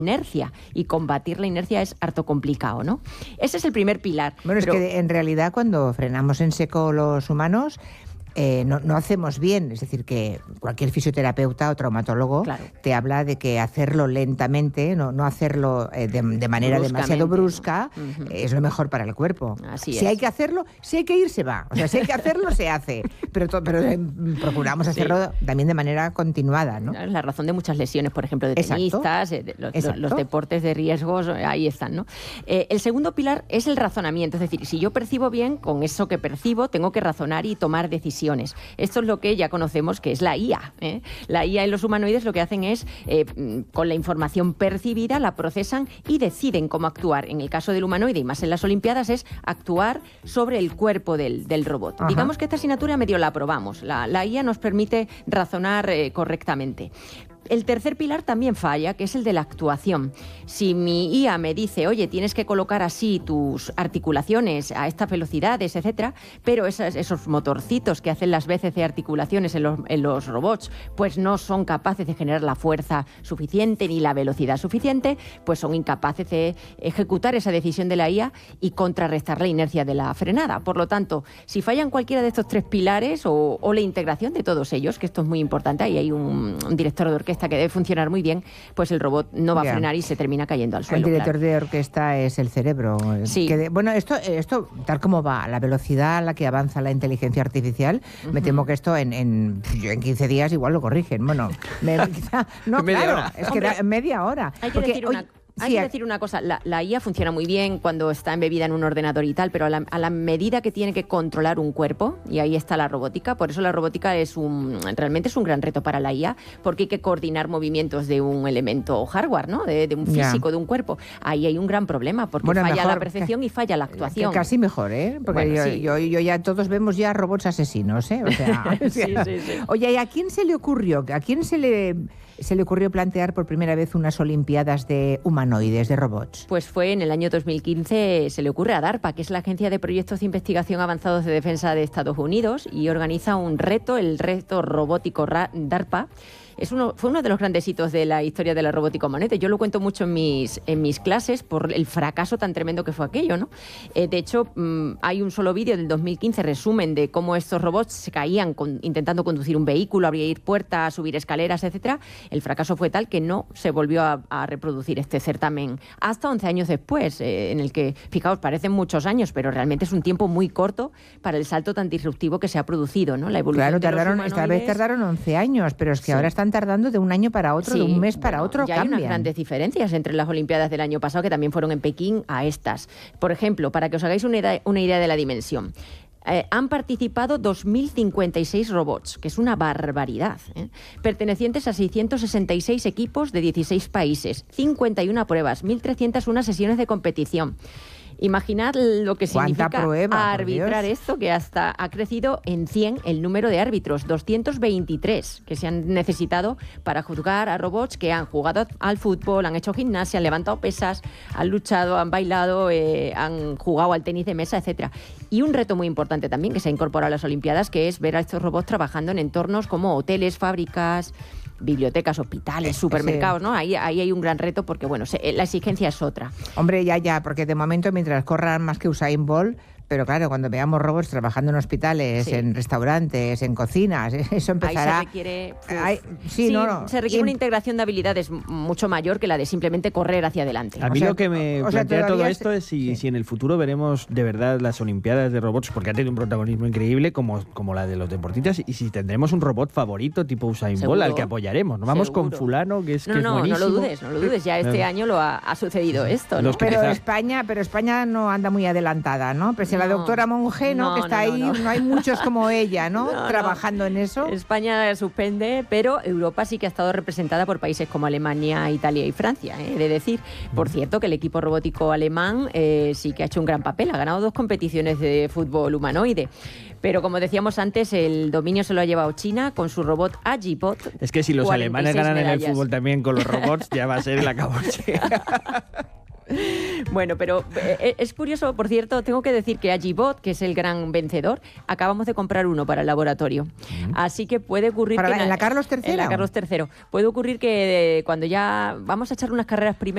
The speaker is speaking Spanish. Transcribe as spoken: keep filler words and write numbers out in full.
inercia, y combatir la inercia es harto complicado, ¿no? Ese es el primer pilar. Bueno, pero... es que en realidad cuando frenamos en seco los humanos, Eh, no, no hacemos bien, es decir, que cualquier fisioterapeuta o traumatólogo claro. te habla de que hacerlo lentamente, no, no hacerlo eh, de, de manera demasiado brusca, uh-huh. eh, es lo mejor para el cuerpo. Así si es. hay que hacerlo, si hay que ir, se va. O sea, si hay que hacerlo, se hace. Pero, to, pero eh, procuramos hacerlo sí. también de manera continuada, ¿no? Es la razón de muchas lesiones, por ejemplo, de tenistas, eh, de los, los, los deportes de riesgos, ahí están, ¿no? Eh, el segundo pilar es el razonamiento, es decir, si yo percibo bien, con eso que percibo, tengo que razonar y tomar decisiones. Esto es lo que ya conocemos que es la I A. ¿eh? La I A en los humanoides lo que hacen es, eh, con la información percibida, la procesan y deciden cómo actuar. En el caso del humanoide, y más en las Olimpiadas, es actuar sobre el cuerpo del, del robot. Ajá. Digamos que esta asignatura medio la aprobamos. La, la I A nos permite razonar eh, correctamente. El tercer pilar también falla, que es el de la actuación. Si mi I A me dice, oye, tienes que colocar así tus articulaciones a estas velocidades, etcétera, pero esos, esos motorcitos que hacen las veces de articulaciones en los, en los robots, pues no son capaces de generar la fuerza suficiente ni la velocidad suficiente, pues son incapaces de ejecutar esa decisión de la I A y contrarrestar la inercia de la frenada. Por lo tanto, si fallan cualquiera de estos tres pilares o, o la integración de todos ellos, que esto es muy importante, ahí hay un, un director de orquesta que debe funcionar muy bien, pues el robot no va yeah. a frenar y se termina cayendo al suelo. El director claro. de orquesta es el cerebro. Sí. Que de, bueno, esto, esto, tal como va, la velocidad a la que avanza la inteligencia artificial, uh-huh. me temo que esto en, en, en quince días igual lo corrigen. Bueno, me, quizá, no, claro, hora. es que Hombre, da, en media hora. Hay que porque, decir una oye, Hay sí, que decir una cosa, la, la I A funciona muy bien cuando está embebida en un ordenador y tal, pero a la, a la medida que tiene que controlar un cuerpo, y ahí está la robótica, por eso la robótica es un realmente es un gran reto para la I A, porque hay que coordinar movimientos de un elemento hardware, ¿no? De, de un físico, yeah. de un cuerpo. Ahí hay un gran problema, porque bueno, falla mejor, la percepción que, y falla la actuación. Casi mejor, ¿eh? Porque bueno, yo, sí. yo, yo ya todos vemos ya robots asesinos, ¿eh? O sea, sí, sí, sí. Oye, ¿y a quién se le ocurrió? ¿A quién se le... se le ocurrió plantear por primera vez unas Olimpiadas de humanoides, de robots? Pues fue en el año dos mil quince, se le ocurre a DARPA, que es la Agencia de Proyectos de Investigación Avanzados de Defensa de Estados Unidos, y organiza un reto, el reto robótico DARPA. Es uno, fue uno de los grandes hitos de la historia de la robótica humanoide. Yo lo cuento mucho en mis, en mis clases por el fracaso tan tremendo que fue aquello, ¿no? Eh, de hecho, mmm, hay un solo vídeo del dos mil quince, resumen de cómo estos robots se caían con, intentando conducir un vehículo, abrir puertas, subir escaleras, etcétera. El fracaso fue tal que no se volvió a, a reproducir este certamen hasta once años después, eh, en el que, fijaos, parecen muchos años, pero realmente es un tiempo muy corto para el salto tan disruptivo que se ha producido, ¿no? La evolución claro, de tardaron, los humanoides... esta vez tardaron once años, pero es que sí. ahora están tardando de un año para otro, sí, de un mes para bueno, otro, ya cambian. Hay unas grandes diferencias entre las Olimpiadas del año pasado, que también fueron en Pekín, a estas. Por ejemplo, para que os hagáis una idea, una idea de la dimensión, Eh, han participado dos mil cincuenta y seis robots, que es una barbaridad, ¿eh? pertenecientes a seiscientos sesenta y seis equipos de dieciséis países, cincuenta y una pruebas, mil trescientas una sesiones de competición. Imaginad lo que significa prueba, arbitrar esto, que hasta ha crecido en cien el número de árbitros, doscientos veintitrés que se han necesitado para juzgar a robots que han jugado al fútbol, han hecho gimnasia, han levantado pesas, han luchado, han bailado, eh, han jugado al tenis de mesa, etcétera. Y un reto muy importante también que se ha incorporado a las Olimpiadas, que es ver a estos robots trabajando en entornos como hoteles, fábricas, bibliotecas, hospitales, supermercados, ¿no? Ahí, ahí hay un gran reto porque, bueno, se, la exigencia es otra. Hombre, ya, ya, porque de momento mientras corran más que Usain Bolt, pero claro, cuando veamos robots trabajando en hospitales, sí. en restaurantes, en cocinas, eso empezará... Ahí se requiere... Ay, sí, sí, no, no. se requiere y... una integración de habilidades mucho mayor que la de simplemente correr hacia adelante. A mí o sea, lo que me o sea, plantea todo es... esto es si, sí. si en el futuro veremos de verdad las Olimpiadas de robots, porque ha tenido un protagonismo increíble como, como la de los deportistas, y si tendremos un robot favorito tipo Usain Bolt al que apoyaremos. No vamos Seguro. con fulano, que es, no, que no, es buenísimo. No lo dudes, no lo dudes. Ya este no. año lo ha, ha sucedido esto, ¿no? Pero quizá... España, pero España no anda muy adelantada, ¿no? Pese a no. la doctora Monge, ¿no? No, que está no, ahí, no, no. no hay muchos como ella, ¿no? no Trabajando no. en eso. España suspende, pero Europa sí que ha estado representada por países como Alemania, Italia y Francia, ¿eh? He de decir, por cierto, que el equipo robótico alemán eh, sí que ha hecho un gran papel, ha ganado dos competiciones de fútbol humanoide. Pero como decíamos antes, el dominio se lo ha llevado China con su robot Agibot. Es que si los alemanes ganan medallas en el fútbol también con los robots, ya va a ser el acaboche. Bueno, pero eh, es curioso, por cierto, tengo que decir que Agibot, que es el gran vencedor, acabamos de comprar uno para el laboratorio. Mm. Así que puede ocurrir ¿Para que... La, ¿En la Carlos tercero? En la Carlos tercero. Puede ocurrir que eh, cuando ya vamos a echar unas carreras primero